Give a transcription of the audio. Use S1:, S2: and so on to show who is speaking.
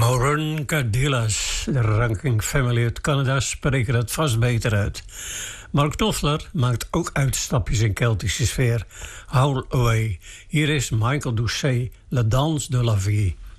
S1: Maureen Cadillas, de Ranking Family uit Canada, spreken het vast beter uit. Mark Knopfler maakt ook uitstapjes in Keltische sfeer. Howl Away. Hier is Michael Doucet, La Danse de la Vie.